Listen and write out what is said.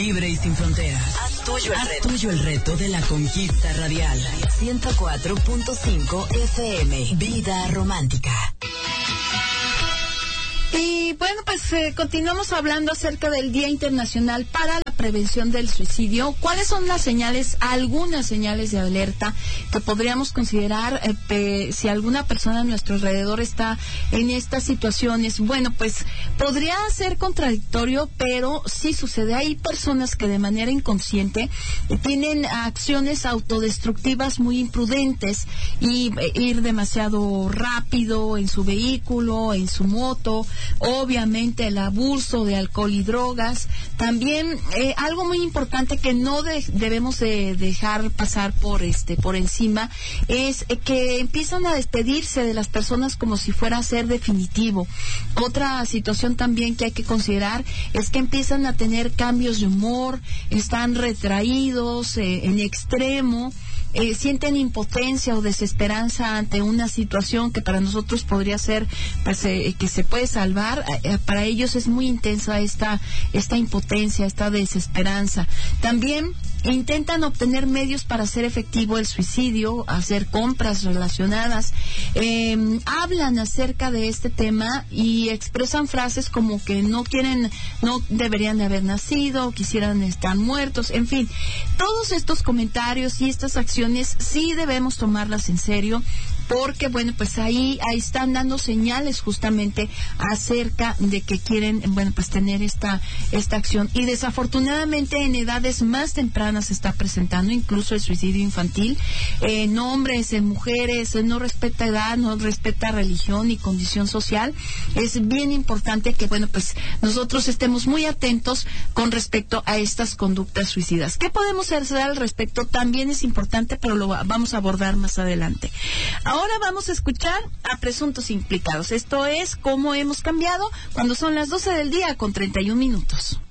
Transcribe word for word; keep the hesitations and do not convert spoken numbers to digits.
Libre y sin fronteras. Haz tuyo el, Haz reto. tuyo el reto de la conquista radial. ciento cuatro punto cinco F M. Vida romántica. Y bueno, pues eh, continuamos hablando acerca del Día Internacional para la Prevención del Suicidio. ¿Cuáles son las señales, algunas señales de alerta que podríamos considerar eh, pe, si alguna persona a nuestro alrededor está en estas situaciones? Bueno, pues podría ser contradictorio, pero sí sucede. Hay personas que de manera inconsciente eh, tienen acciones autodestructivas muy imprudentes y eh, ir demasiado rápido en su vehículo, en su moto. Obviamente el abuso de alcohol y drogas. También eh, algo muy importante que no de, debemos de dejar pasar por este por encima es eh, que empiezan a despedirse de las personas como si fuera a ser definitivo. Otra situación también que hay que considerar es que empiezan a tener cambios de humor, están retraídos eh, en extremo. Eh, sienten impotencia o desesperanza ante una situación que para nosotros podría ser pues, eh, que se puede salvar. Eh, para ellos es muy intensa esta esta impotencia, esta desesperanza. También intentan obtener medios para hacer efectivo el suicidio, hacer compras relacionadas, eh, hablan acerca de este tema y expresan frases como que no quieren, no deberían de haber nacido, quisieran estar muertos, en fin. Todos estos comentarios y estas acciones sí debemos tomarlas en serio, porque bueno, pues ahí ahí están dando señales justamente acerca de que quieren, bueno, pues tener esta esta acción. Y desafortunadamente en edades más tempranas se está presentando incluso el suicidio infantil, eh, en hombres, en mujeres, no respeta edad, no respeta religión y condición social. Es bien importante que, bueno, pues nosotros estemos muy atentos con respecto a estas conductas suicidas. ¿Qué podemos hacer al respecto? También es importante, pero lo vamos a abordar más adelante. Ahora vamos a escuchar a Presuntos Implicados. Esto es Cómo Hemos Cambiado, cuando son las doce del día con treinta y un minutos.